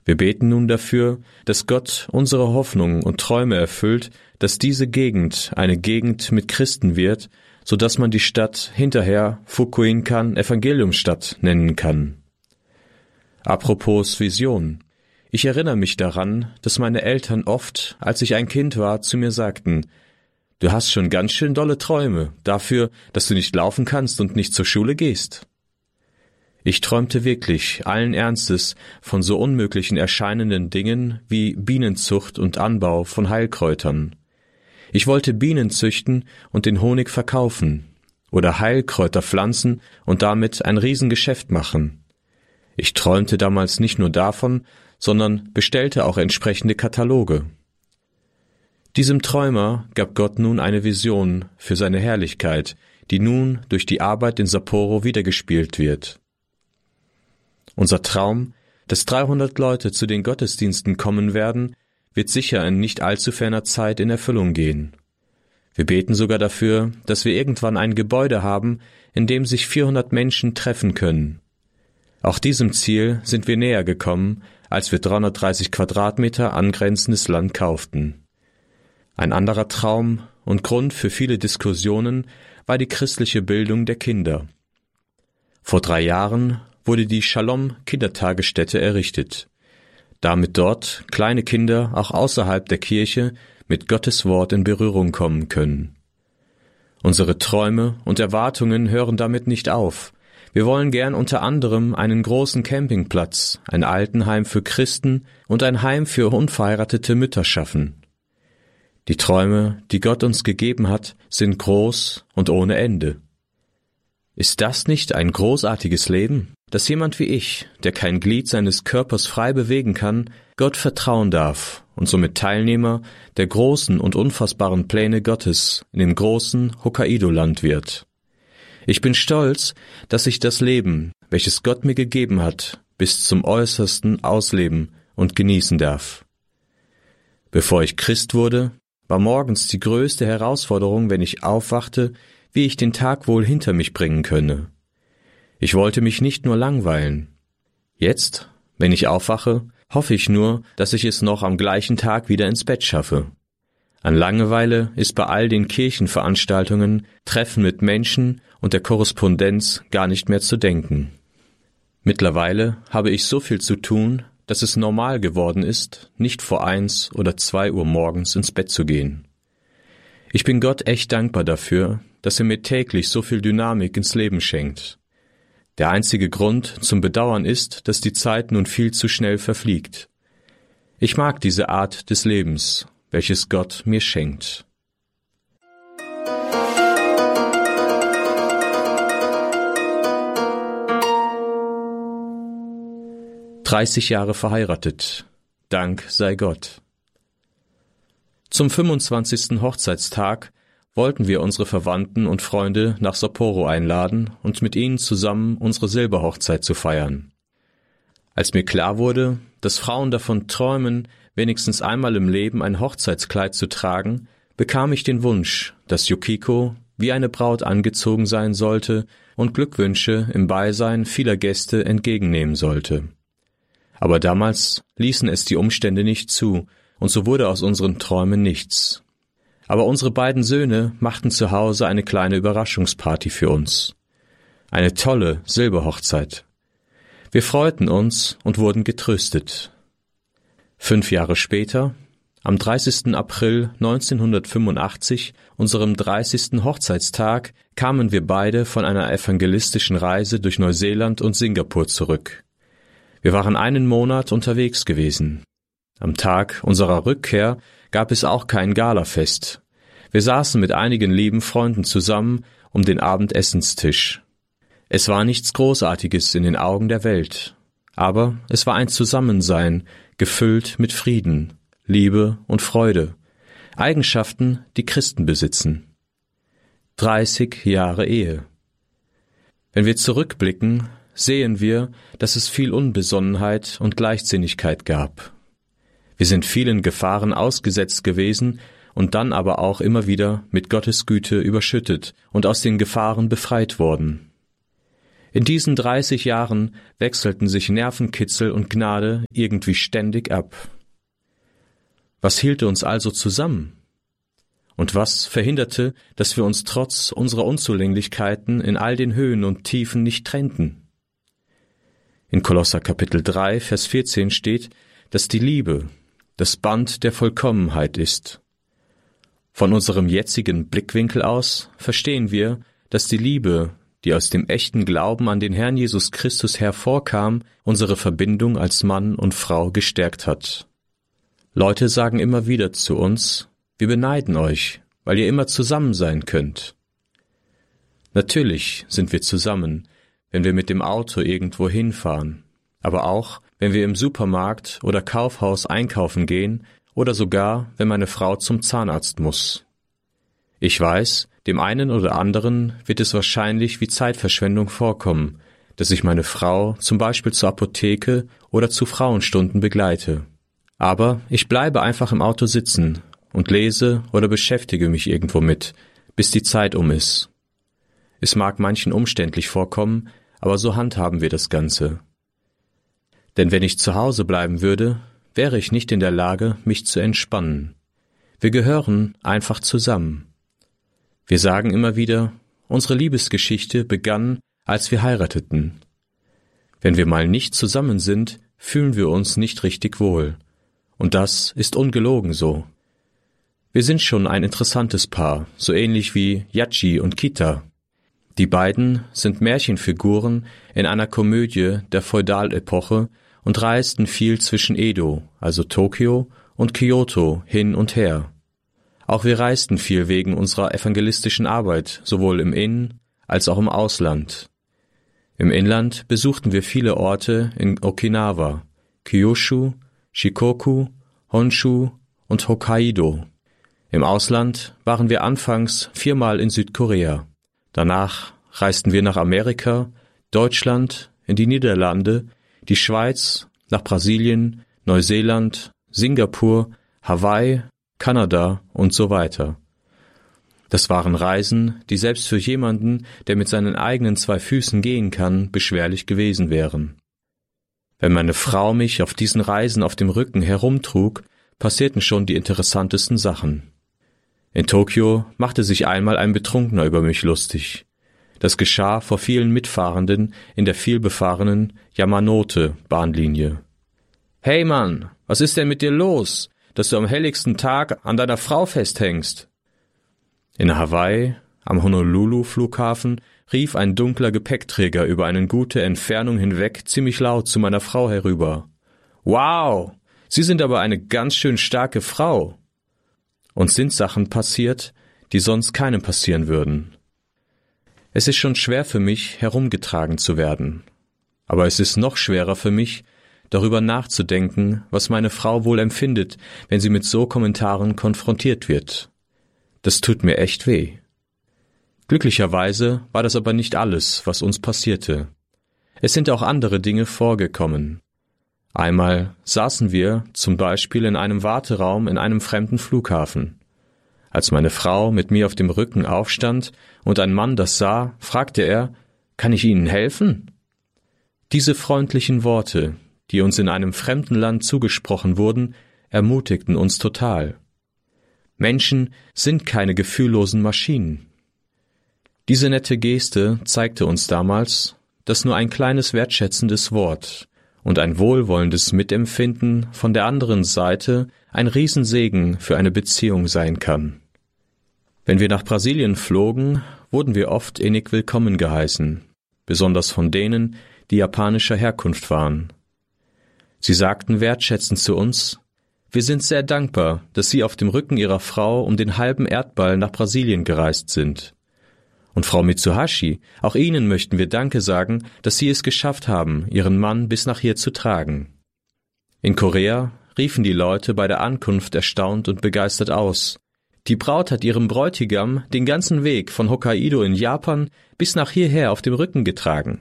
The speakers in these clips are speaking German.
Wir beten nun dafür, dass Gott unsere Hoffnungen und Träume erfüllt, dass diese Gegend eine Gegend mit Christen wird, so dass man die Stadt hinterher Fukuinkan Evangeliumsstadt nennen kann. Apropos Vision. Ich erinnere mich daran, dass meine Eltern oft, als ich ein Kind war, zu mir sagten: »Du hast schon ganz schön dolle Träume, dafür, dass du nicht laufen kannst und nicht zur Schule gehst.« Ich träumte wirklich allen Ernstes von so unmöglichen erscheinenden Dingen wie Bienenzucht und Anbau von Heilkräutern. Ich wollte Bienen züchten und den Honig verkaufen oder Heilkräuter pflanzen und damit ein Riesengeschäft machen. Ich träumte damals nicht nur davon, sondern bestellte auch entsprechende Kataloge. Diesem Träumer gab Gott nun eine Vision für seine Herrlichkeit, die nun durch die Arbeit in Sapporo wiedergespielt wird. Unser Traum, dass 300 Leute zu den Gottesdiensten kommen werden, wird sicher in nicht allzu ferner Zeit in Erfüllung gehen. Wir beten sogar dafür, dass wir irgendwann ein Gebäude haben, in dem sich 400 Menschen treffen können. Auch diesem Ziel sind wir näher gekommen, als wir 330 Quadratmeter angrenzendes Land kauften. Ein anderer Traum und Grund für viele Diskussionen war die christliche Bildung der Kinder. Vor 3 Jahren wurde die Shalom-Kindertagesstätte errichtet, damit dort kleine Kinder auch außerhalb der Kirche mit Gottes Wort in Berührung kommen können. Unsere Träume und Erwartungen hören damit nicht auf. Wir wollen gern unter anderem einen großen Campingplatz, ein Altenheim für Christen und ein Heim für unverheiratete Mütter schaffen. Die Träume, die Gott uns gegeben hat, sind groß und ohne Ende. Ist das nicht ein großartiges Leben, dass jemand wie ich, der kein Glied seines Körpers frei bewegen kann, Gott vertrauen darf und somit Teilnehmer der großen und unfassbaren Pläne Gottes in dem großen Hokkaido-Land wird? Ich bin stolz, dass ich das Leben, welches Gott mir gegeben hat, bis zum Äußersten ausleben und genießen darf. Bevor ich Christ wurde, war morgens die größte Herausforderung, wenn ich aufwachte, wie ich den Tag wohl hinter mich bringen könne. Ich wollte mich nicht nur langweilen. Jetzt, wenn ich aufwache, hoffe ich nur, dass ich es noch am gleichen Tag wieder ins Bett schaffe. An Langeweile ist bei all den Kirchenveranstaltungen, Treffen mit Menschen und der Korrespondenz gar nicht mehr zu denken. Mittlerweile habe ich so viel zu tun, dass es normal geworden ist, nicht vor 1 oder 2 Uhr morgens ins Bett zu gehen. Ich bin Gott echt dankbar dafür, dass er mir täglich so viel Dynamik ins Leben schenkt. Der einzige Grund zum Bedauern ist, dass die Zeit nun viel zu schnell verfliegt. Ich mag diese Art des Lebens, welches Gott mir schenkt. »30 Jahre verheiratet. Dank sei Gott.« Zum 25. Hochzeitstag wollten wir unsere Verwandten und Freunde nach Sapporo einladen und mit ihnen zusammen unsere Silberhochzeit zu feiern. Als mir klar wurde, dass Frauen davon träumen, wenigstens einmal im Leben ein Hochzeitskleid zu tragen, bekam ich den Wunsch, dass Yukiko wie eine Braut angezogen sein sollte und Glückwünsche im Beisein vieler Gäste entgegennehmen sollte. Aber damals ließen es die Umstände nicht zu, und so wurde aus unseren Träumen nichts. Aber unsere beiden Söhne machten zu Hause eine kleine Überraschungsparty für uns. Eine tolle Silberhochzeit. Wir freuten uns und wurden getröstet. 5 Jahre später, am 30. April 1985, unserem 30. Hochzeitstag, kamen wir beide von einer evangelistischen Reise durch Neuseeland und Singapur zurück. Wir waren einen Monat unterwegs gewesen. Am Tag unserer Rückkehr gab es auch kein Galafest. Wir saßen mit einigen lieben Freunden zusammen um den Abendessenstisch. Es war nichts Großartiges in den Augen der Welt, aber es war ein Zusammensein, gefüllt mit Frieden, Liebe und Freude, Eigenschaften, die Christen besitzen. 30 Jahre Ehe. Wenn wir zurückblicken, sehen wir, dass es viel Unbesonnenheit und Leichtsinnigkeit gab. Wir sind vielen Gefahren ausgesetzt gewesen und dann aber auch immer wieder mit Gottes Güte überschüttet und aus den Gefahren befreit worden. In diesen 30 Jahren wechselten sich Nervenkitzel und Gnade irgendwie ständig ab. Was hielt uns also zusammen? Und was verhinderte, dass wir uns trotz unserer Unzulänglichkeiten in all den Höhen und Tiefen nicht trennten? In Kolosser Kapitel 3, Vers 14 steht, dass die Liebe das Band der Vollkommenheit ist. Von unserem jetzigen Blickwinkel aus verstehen wir, dass die Liebe, die aus dem echten Glauben an den Herrn Jesus Christus hervorkam, unsere Verbindung als Mann und Frau gestärkt hat. Leute sagen immer wieder zu uns, wir beneiden euch, weil ihr immer zusammen sein könnt. Natürlich sind wir zusammen, wenn wir mit dem Auto irgendwo hinfahren, aber auch, wenn wir im Supermarkt oder Kaufhaus einkaufen gehen oder sogar, wenn meine Frau zum Zahnarzt muss. Ich weiß, dem einen oder anderen wird es wahrscheinlich wie Zeitverschwendung vorkommen, dass ich meine Frau zum Beispiel zur Apotheke oder zu Frauenstunden begleite. Aber ich bleibe einfach im Auto sitzen und lese oder beschäftige mich irgendwo mit, bis die Zeit um ist. Es mag manchen umständlich vorkommen, aber so handhaben wir das Ganze. Denn wenn ich zu Hause bleiben würde, wäre ich nicht in der Lage, mich zu entspannen. Wir gehören einfach zusammen. Wir sagen immer wieder, unsere Liebesgeschichte begann, als wir heirateten. Wenn wir mal nicht zusammen sind, fühlen wir uns nicht richtig wohl. Und das ist ungelogen so. Wir sind schon ein interessantes Paar, so ähnlich wie Yachi und Kita. Die beiden sind Märchenfiguren in einer Komödie der Feudalepoche und reisten viel zwischen Edo, also Tokio, und Kyoto hin und her. Auch wir reisten viel wegen unserer evangelistischen Arbeit, sowohl im In- als auch im Ausland. Im Inland besuchten wir viele Orte in Okinawa, Kyushu, Shikoku, Honshu und Hokkaido. Im Ausland waren wir anfangs 4-mal in Südkorea. Danach reisten wir nach Amerika, Deutschland, in die Niederlande, die Schweiz, nach Brasilien, Neuseeland, Singapur, Hawaii, Kanada und so weiter. Das waren Reisen, die selbst für jemanden, der mit seinen eigenen 2 Füßen gehen kann, beschwerlich gewesen wären. Wenn meine Frau mich auf diesen Reisen auf dem Rücken herumtrug, passierten schon die interessantesten Sachen. In Tokio machte sich einmal ein Betrunkener über mich lustig. Das geschah vor vielen Mitfahrenden in der vielbefahrenen Yamanote-Bahnlinie. »Hey Mann, was ist denn mit dir los, dass du am helligsten Tag an deiner Frau festhängst?« In Hawaii, am Honolulu-Flughafen, rief ein dunkler Gepäckträger über eine gute Entfernung hinweg ziemlich laut zu meiner Frau herüber. »Wow, Sie sind aber eine ganz schön starke Frau!« Uns sind Sachen passiert, die sonst keinem passieren würden. Es ist schon schwer für mich, herumgetragen zu werden. Aber es ist noch schwerer für mich, darüber nachzudenken, was meine Frau wohl empfindet, wenn sie mit so Kommentaren konfrontiert wird. Das tut mir echt weh. Glücklicherweise war das aber nicht alles, was uns passierte. Es sind auch andere Dinge vorgekommen. Einmal saßen wir zum Beispiel in einem Warteraum in einem fremden Flughafen. Als meine Frau mit mir auf dem Rücken aufstand und ein Mann das sah, fragte er, »Kann ich Ihnen helfen?« Diese freundlichen Worte, die uns in einem fremden Land zugesprochen wurden, ermutigten uns total. Menschen sind keine gefühllosen Maschinen. Diese nette Geste zeigte uns damals, dass nur ein kleines wertschätzendes Wort und ein wohlwollendes Mitempfinden von der anderen Seite ein Riesensegen für eine Beziehung sein kann. Wenn wir nach Brasilien flogen, wurden wir oft innig willkommen geheißen, besonders von denen, die japanischer Herkunft waren. Sie sagten wertschätzend zu uns, »Wir sind sehr dankbar, dass Sie auf dem Rücken Ihrer Frau um den halben Erdball nach Brasilien gereist sind. Und Frau Mitsuhashi, auch Ihnen möchten wir Danke sagen, dass Sie es geschafft haben, Ihren Mann bis nach hier zu tragen.« In Korea riefen die Leute bei der Ankunft erstaunt und begeistert aus. Die Braut hat ihrem Bräutigam den ganzen Weg von Hokkaido in Japan bis nach hierher auf dem Rücken getragen.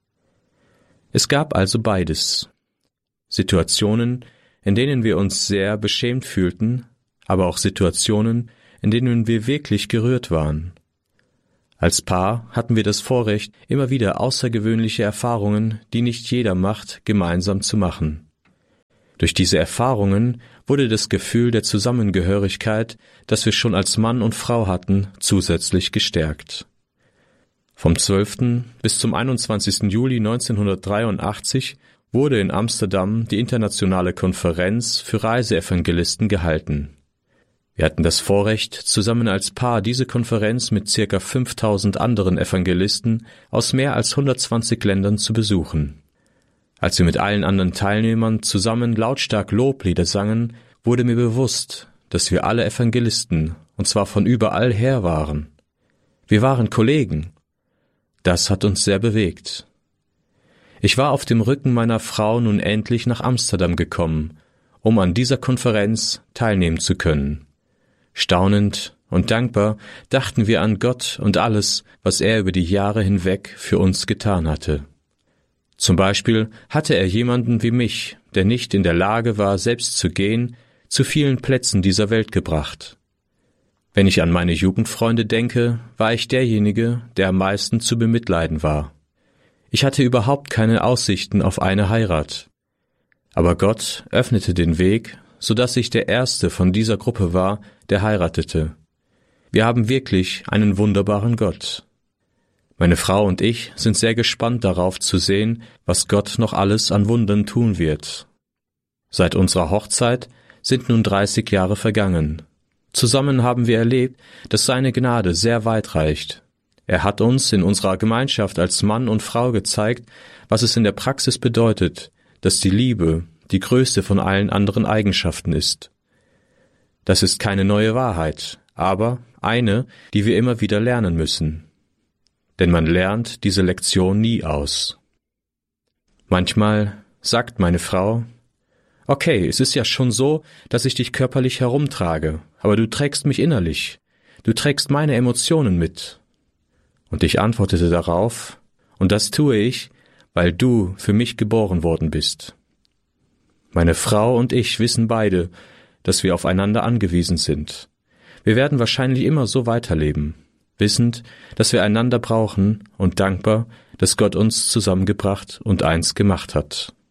Es gab also beides. Situationen, in denen wir uns sehr beschämt fühlten, aber auch Situationen, in denen wir wirklich gerührt waren. Als Paar hatten wir das Vorrecht, immer wieder außergewöhnliche Erfahrungen, die nicht jeder macht, gemeinsam zu machen. Durch diese Erfahrungen wurde das Gefühl der Zusammengehörigkeit, das wir schon als Mann und Frau hatten, zusätzlich gestärkt. Vom 12. bis zum 21. Juli 1983 wurde in Amsterdam die internationale Konferenz für Reiseevangelisten gehalten. Wir hatten das Vorrecht, zusammen als Paar diese Konferenz mit ca. 5000 anderen Evangelisten aus mehr als 120 Ländern zu besuchen. Als wir mit allen anderen Teilnehmern zusammen lautstark Loblieder sangen, wurde mir bewusst, dass wir alle Evangelisten, und zwar von überall her waren. Wir waren Kollegen. Das hat uns sehr bewegt. Ich war auf dem Rücken meiner Frau nun endlich nach Amsterdam gekommen, um an dieser Konferenz teilnehmen zu können. Staunend und dankbar dachten wir an Gott und alles, was er über die Jahre hinweg für uns getan hatte. Zum Beispiel hatte er jemanden wie mich, der nicht in der Lage war, selbst zu gehen, zu vielen Plätzen dieser Welt gebracht. Wenn ich an meine Jugendfreunde denke, war ich derjenige, der am meisten zu bemitleiden war. Ich hatte überhaupt keine Aussichten auf eine Heirat. Aber Gott öffnete den Weg, so dass ich der Erste von dieser Gruppe war, der heiratete. Wir haben wirklich einen wunderbaren Gott. Meine Frau und ich sind sehr gespannt darauf zu sehen, was Gott noch alles an Wundern tun wird. Seit unserer Hochzeit sind nun 30 Jahre vergangen. Zusammen haben wir erlebt, dass seine Gnade sehr weit reicht. Er hat uns in unserer Gemeinschaft als Mann und Frau gezeigt, was es in der Praxis bedeutet, dass die Liebe die größte von allen anderen Eigenschaften ist. Das ist keine neue Wahrheit, aber eine, die wir immer wieder lernen müssen. Denn man lernt diese Lektion nie aus. Manchmal sagt meine Frau: Okay, es ist ja schon so, dass ich dich körperlich herumtrage, aber du trägst mich innerlich. Du trägst meine Emotionen mit. Und ich antwortete darauf: Und das tue ich, weil du für mich geboren worden bist. Meine Frau und ich wissen beide, dass wir aufeinander angewiesen sind. Wir werden wahrscheinlich immer so weiterleben, wissend, dass wir einander brauchen und dankbar, dass Gott uns zusammengebracht und eins gemacht hat.